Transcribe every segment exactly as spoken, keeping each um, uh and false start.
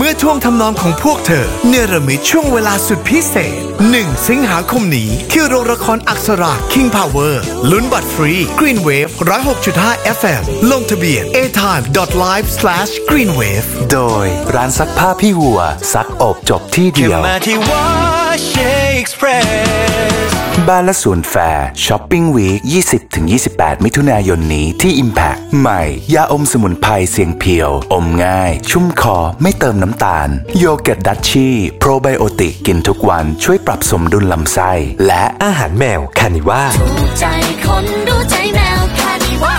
มื่อท่วงทำนองของพวกเธอเนรมิตช่วงเวลาสุดพิเศษหนึ่งสิงหาคมนี้ที่โรงละครอักษรา King Power ลุ้นบัตรฟรี Green Wave หนึ่งศูนย์หกจุดห้า เอฟ เอ็ม ลงทะเบียน เอ ไทม์ ดอท ไลฟ์ สแลช กรีนเวฟโดยร้านซักผ้าพี่หัวซักอบจบที่เดียวบ้านและสวนแฟร์ช้อปปิ้งวีค ยี่สิบถึงยี่สิบแปด มิถุนายนนี้ที่ Impact ใหม่ยาอมสมุนไพรเสียงเพียวอมง่ายชุ่มคอไม่เติมน้ำตาลโยเกิร์ตดัชชี่โปรไบโอติกกินทุกวันช่วยปรับสมดุลลำไส้และอาหารแมวคานิว่าดูใจคนดูใจแมวคานิว่า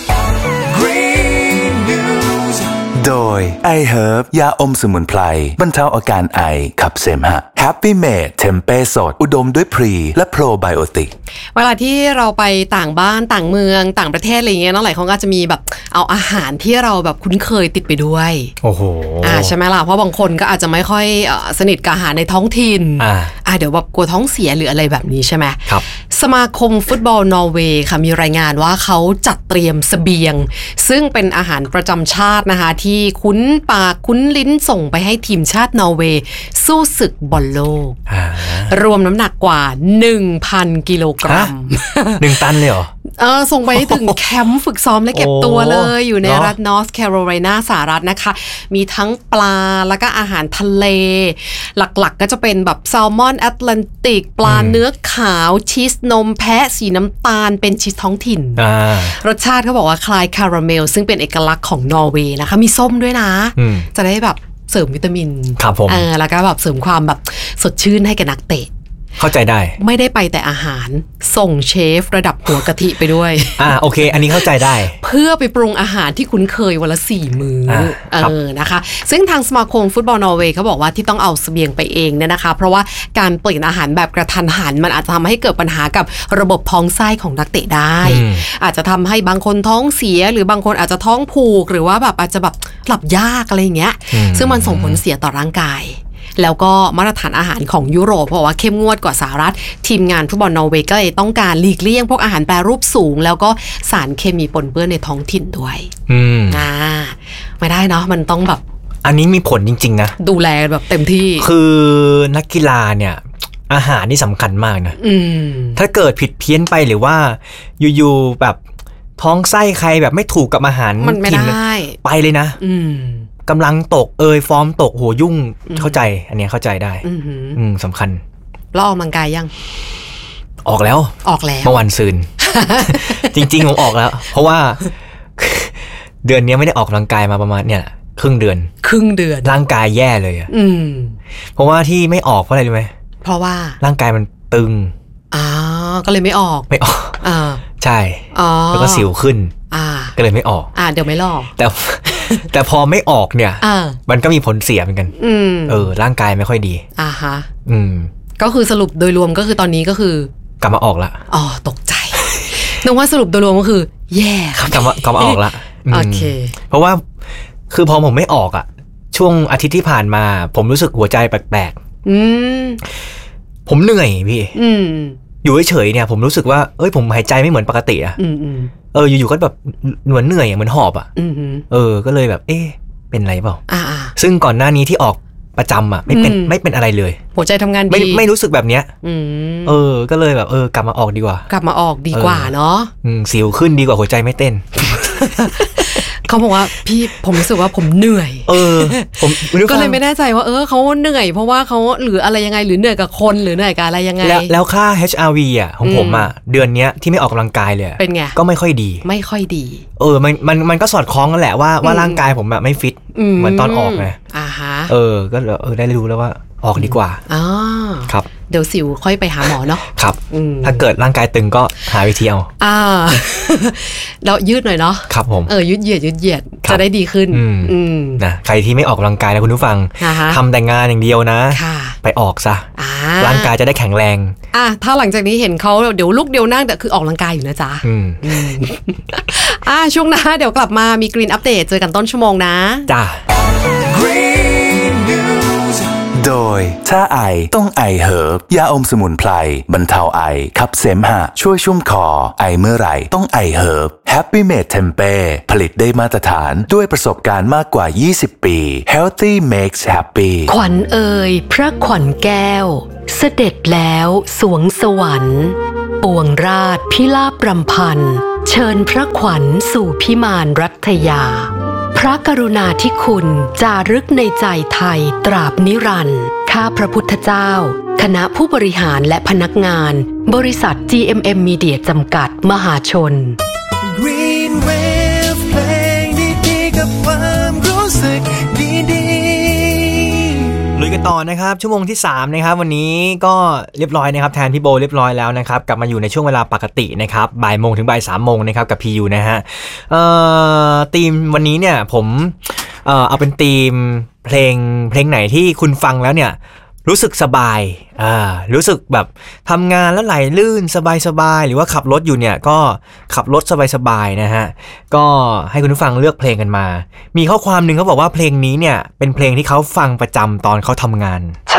โดย I Herb ยาอมสมุนไพรบรรเทาอาการไอขับเสมหะ Happy Made เทมเป้สดอุดมด้วยพรีและโปรไบโอติกเวลาที่เราไปต่างบ้านต่างเมืองต่างประเทศอะไรเงี้ยเนาะหลายคนก็จะมีแบบเอาอาหารที่เราแบบคุ้นเคยติดไปด้วยโอ้โหอ่าใช่ไหมล่ะเพราะบางคนก็อาจจะไม่ค่อยสนิทกับอาหารในท้องถิ่นอ่าอ่าเดี๋ยวแบบกลัวท้องเสียหรืออะไรแบบนี้ใช่ไหมครับสมาคมฟุตบอลนอร์เวย์ค่ะมีรายงานว่าเขาจัดเตรียมเสบียงซึ่งเป็นอาหารประจำชาตินะคะที่คุ้นปากคุ้นลิ้นส่งไปให้ทีมชาตินอร์เวย์สู้ศึกบอลโลกรวมน้ำหนักกว่า หนึ่งพัน กิโลกรัมหนึ่งตันเลยเหรอเออส่งไปถึงแคมป์ฝึกซ้อมและเก็บตัวเลยอยู่ในรัฐนอร์ทแคโรไลนาสหรัฐนะคะมีทั้งปลาแล้วก็อาหารทะเลหลักๆก็จะเป็นแบบแซลมอนแอตแลนติกปลาเนื้อขาวชีสนมแพะสีน้ำตาลเป็นชีสท้องถิ่นรสชาติเขาบอกว่าคล้ายคาราเมลซึ่งเป็นเอกลักษณ์ของนอร์เวย์นะคะมีส้มด้วยนะจะได้แบบเสริมวิตามินครับผมเออแล้วก็แบบเสริมความแบบสดชื่นให้กับนักเตะเข้าใจได้ไม่ได้ไปแต่อาหารส่งเชฟระดับหัวกะทิไปด้วยอ่าโอเคอันนี้เข้าใจได้เพื่อไปปรุงอาหารที่คุ้นเคยวันละสี่มื้อเออนะคะซึ่งทางสมาคมฟุตบอลนอร์เวย์เขาบอกว่าที่ต้องเอาเสบียงไปเองเนี่ยนะคะเพราะว่าการเปลี่ยนอาหารแบบกระทันหันมันอาจจะทำให้เกิดปัญหากับระบบท้องไส้ของนักเตะได้อาจจะทำให้บางคนท้องเสียหรือบางคนอาจจะท้องผูกหรือว่าแบบอาจจะแบบหลับยากอะไรอย่างเงี้ยซึ่งมันส่งผลเสียต่อร่างกายแล้วก็มาตรฐานอาหารของยุโรปเพราะว่าเข้มงวดกว่าสหรัฐทีมงานฟุตบอลนอร์เวย์ก็เลยต้องการหลีกเลี่ยงพวกอาหารแปรรูปสูงแล้วก็สารเคมีปนเปื้อนในท้องถิ่นด้วยอืมอ่าไม่ได้เนาะมันต้องแบบอันนี้มีผลจริงๆนะดูแลแบบเต็มที่คือนักกีฬาเนี่ยอาหารนี่สำคัญมากนะถ้าเกิดผิดเพี้ยนไปหรือว่าอยู่ๆแบบท้องไส้ใครแบบไม่ถูกกับอาหารมันไม่ได้ไปเลยนะอืมกำลังตกเอยฟอร์มตกโหยุ่งเข้าใจอันนี้เข้าใจได้อืมสำคัญแล้วออกกำลังกายยังออกแล้วออกแล้วเมื่อวันซืน จริงๆผมออกแล้วเพราะว่าเดือนนี้ไม่ได้ออกกำลังกายมาประมาณเนี่ยครึ่งเดือนครึ่งเดือนร่างกายแย่เลยอ่ะเพราะว่าที่ไม่ออกเพราะอะไรรู้ไหมเพราะว่าร่างกายมันตึงอ๋อก็เลยไม่ออกไม่ออกอ่าใช่แล้วก็สิวขึ้นอ่าก็เลยไม่ออกอ่าเดี๋ยวไม่รอแต่แต่พอไม่ออกเนี่ยมันก็มีผลเสียเหมือนกันเออร่างกายไม่ค่อยดีอ่าฮะอืมก็คือสรุปโดยรวมก็คือตอนนี้ก็คือกลับมาออกละอ๋อตกใจนึกว่าสรุปโดยรวมก็คือแย่ครับกลับมากลับมาออกละโอเคเพราะว่าคือพอผมไม่ออกอ่ะช่วงอาทิตย์ที่ผ่านมาผมรู้สึกหัวใจแปลกๆอืมผมเหนื่อยพี่อืมอยู่เฉยๆเนี่ยผมรู้สึกว่าเอ้ยผมหายใจไม่เหมือนปกติอ่ะเอออยู่ๆก็แบบเหมือนเหนื่อยเหมือนหอบอ่ะเออก็เลยแบบเอ๊ะเป็นไรเปล่าซึ่งก่อนหน้านี้ที่ออกประจำอ่ะไม่เป็นไม่เป็นอะไรเลยหัวใจทำงานดีไม่ไม่รู้สึกแบบเนี้ยเออก็เลยแบบเออกลับมาออกดีกว่ากลับมาออกดีกว่าเนาะสิวขึ้นดีกว่าหัวใจไม่เต้นเขาบอกว่าพี่ผมรู้สึกว่าผมเหนื่อยเออผมก็เลยไม่แน่ใจว่าเออเขาเหนื่อยเพราะว่าเขาหรืออะไรยังไงหรือเหนื่อยกับคนหรือเหนื่อยกับอะไรยังไงแล้วแล้วค่า เอช อาร์ วี อ่ะของผมอ่ะเดือนนี้ที่ไม่ออกกำลังกายเลยเป็นไงก็ไม่ค่อยดีไม่ค่อยดีเออมันมันมันก็สอดคล้องกันแหละว่าว่าร่างกายผมแบบไม่ฟิตเหมือนตอนออกไงอ่าฮะเออก็เออได้รู้แล้วว่าออกดีกว่าอ๋อครับเดี๋ยวสิวค่อยไปหาหมอเนาะครับถ้าเกิดร่างกายตึงก็หาวิธีเอาอ่าเรายืดหน่อยเนาะครับผมเออยืดเหยียดยืดเหยียดจะได้ดีขึ้นอืมนะใครที่ไม่ออกกำลังกายนะคุณผู้ฟังทำแต่งานอย่างเดียวนะไปออกซะร่างกายจะได้แข็งแรงอ่ะถ้าหลังจากนี้เห็นเขาเดี๋ยวลุกเดี๋ยวนั่งแต่คือออกกำลังกายอยู่นะจ๊ะอ่าช่วงหน้าเดี๋ยวกลับมามีกรีนอัปเดตเจอกันต้นชั่วโมงนะจ้าโดยถ้าไอต้องไอเฮิร์บยาอมสมุนไพรบรรเทาไอขับเสมหะช่วยชุ่มคอไอเมื่อไหร่ต้องไอเฮิร์บ Happy Made Tempe ผลิตได้มาตรฐานด้วยประสบการณ์มากกว่ายี่สิบปี Healthy makes happy ขวัญเอ่ยพระขวัญแก้วเสด็จแล้วสวงสวรรค์ปวงราชพิลาปรำพันเชิญพระขวัญสู่พิมานรัตยาพระกรุณาธิคุณจารึกในใจไทยตราบนิรันดร์ข้าพระพุทธเจ้าคณะผู้บริหารและพนักงานบริษัท จี เอ็ม เอ็ม Media จำกัดมหาชน Green Wave เพลงดีๆกับความรู้สึกดีๆลุยกันต่อนะครับชั่วโมงที่สามนะครับวันนี้ก็เรียบร้อยนะครับแทนพี่โบเรียบร้อยแล้วนะครับกลับมาอยู่ในช่วงเวลาปกตินะครับบ่ายโมงถึงบ่ายสามโมงนะครับกับพียูนะฮะเอ่อธีมวันนี้เนี่ยผมเอ่อเอาเป็นธีมเพลงเพลงไหนที่คุณฟังแล้วเนี่ยรู้สึกสบายอ่ารู้สึกแบบทำงานแล้วไหลลื่นสบายๆหรือว่าขับรถอยู่เนี่ยก็ขับรถสบายๆนะฮะก็ให้คุณผู้ฟังเลือกเพลงกันมามีข้อความหนึ่งเขาบอกว่าเพลงนี้เนี่ยเป็นเพลงที่เขาฟังประจำตอนเขาทำงาน